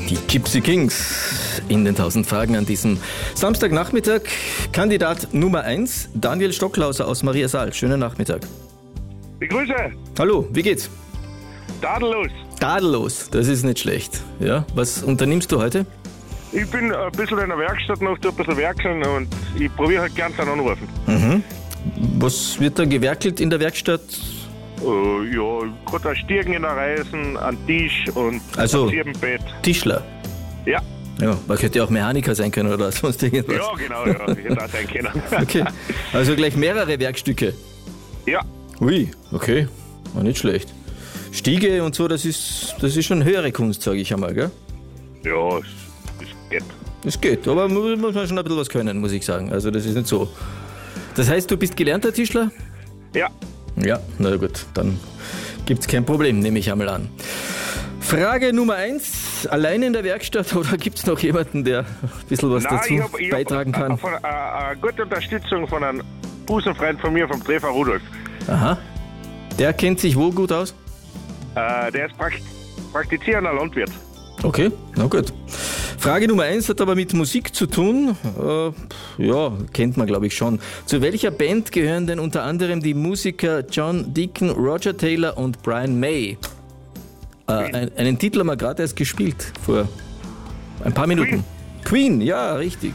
Die Gypsy Kings in den 1000 Fragen an diesem Samstagnachmittag. Kandidat Nummer 1, Daniel Stocklauser aus Mariasaal. Schönen Nachmittag. Ich grüße. Hallo, wie geht's? Tadellos. Tadellos, das ist nicht schlecht. Ja, was unternimmst du heute? Ich bin ein bisschen in der Werkstatt noch, ein bisschen werkeln und ich probiere halt gern zu anrufen. Was wird da gewerkelt in der Werkstatt? Ja, gerade ein Stirn in der Reisen, ein Tisch und Also- ein Siebenbett. Tischler. Ja. Ja, man könnte ja auch Mechaniker sein können oder sonst irgendwas. Ja, genau, ja. Ich hätte auch sein können. Okay, also gleich mehrere Werkstücke. Ja. Ui, okay, war nicht schlecht. Stiege und so, das ist schon höhere Kunst, sage ich einmal, gell? Ja, es geht. Das geht, aber muss man schon ein bisschen was können, muss ich sagen. Also das ist nicht so. Das heißt, du bist gelernter Tischler? Ja. Ja, na gut, dann gibt's kein Problem, nehme ich einmal an. Frage Nummer 1, allein in der Werkstatt oder gibt's noch jemanden, der ein bisschen was dazu beitragen kann? Eine gute Unterstützung von einem Busenfreund von mir, vom Treffer Rudolf. Aha. Der kennt sich wo gut aus? Der ist praktizierender Landwirt. Okay, na gut. Frage Nummer 1 hat aber mit Musik zu tun. Ja, kennt man glaube ich schon. Zu welcher Band gehören denn unter anderem die Musiker John Deacon, Roger Taylor und Brian May? Einen Titel haben wir gerade erst gespielt, vor ein paar Minuten. Queen, ja, richtig.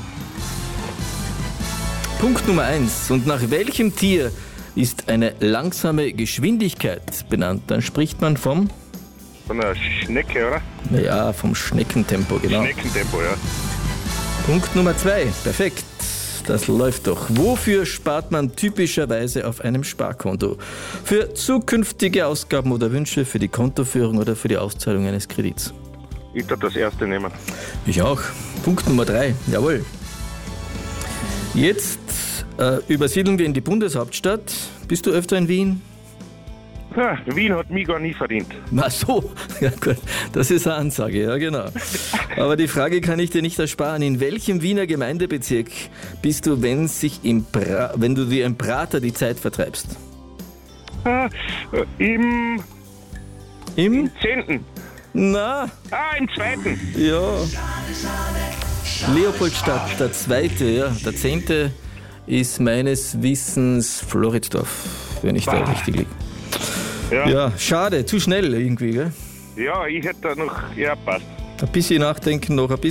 Punkt Nummer 1. Und nach welchem Tier ist eine langsame Geschwindigkeit benannt? Dann spricht man vom... Von einer Schnecke, oder? Naja, vom Schneckentempo, genau. Schneckentempo, ja. Punkt Nummer 2. Perfekt. Das läuft doch. Wofür spart man typischerweise auf einem Sparkonto? Für zukünftige Ausgaben oder Wünsche, für die Kontoführung oder für die Auszahlung eines Kredits? Ich darf das erste nehmen. Ich auch. Punkt Nummer 3. Jawohl. Jetzt übersiedeln wir in die Bundeshauptstadt. Bist du öfter in Wien? Ja, Wien hat mich gar nie verdient. Ach so, ja gut, das ist eine Ansage, ja genau. Aber die Frage kann ich dir nicht ersparen. In welchem Wiener Gemeindebezirk bist du, wenn du dir im Prater die Zeit vertreibst? Im Im? 10. Na, Im 2. ja. Leopoldstadt, der 2., ja. Der 10. ist meines Wissens Floridsdorf, wenn ich da richtig liege. Ja, schade, zu schnell irgendwie, gell? Ja, ich hätte da noch, ja, passt. Ein bisschen nachdenken noch, ein bisschen